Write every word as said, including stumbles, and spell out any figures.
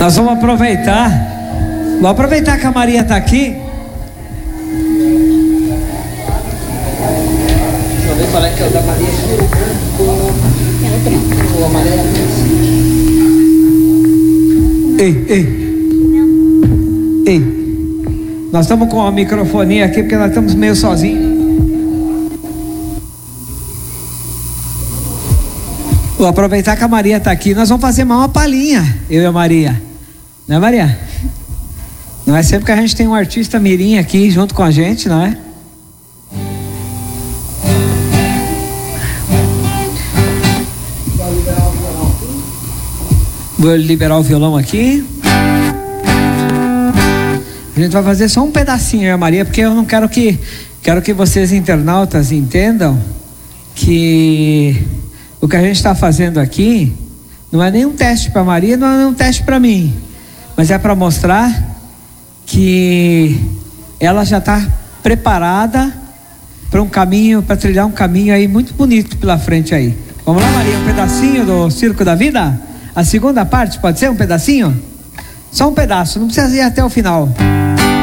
Nós vamos aproveitar. Vamos aproveitar que a Maria está aqui. Deixa eu ver qual é que é o da Maria. O amarelo. Ei, ei. Ei. Nós estamos com a microfonia aqui porque nós estamos meio sozinhos. Vou aproveitar que a Maria está aqui. Nós vamos fazer mais uma palhinha, eu e a Maria. Não é, Maria? Não é sempre que a gente tem um artista mirim aqui junto com a gente, não é? Vou liberar o violão aqui. A gente vai fazer só um pedacinho, eu e a Maria, porque eu não quero que quero que vocês internautas entendam que o que a gente está fazendo aqui não é nenhum teste para a Maria, não é nenhum teste para mim, mas é para mostrar que ela já está preparada para um caminho, para trilhar um caminho aí muito bonito pela frente aí. Vamos lá, Maria, um pedacinho do Circo da Vida? A segunda parte, pode ser um pedacinho? Só um pedaço, não precisa ir até o final.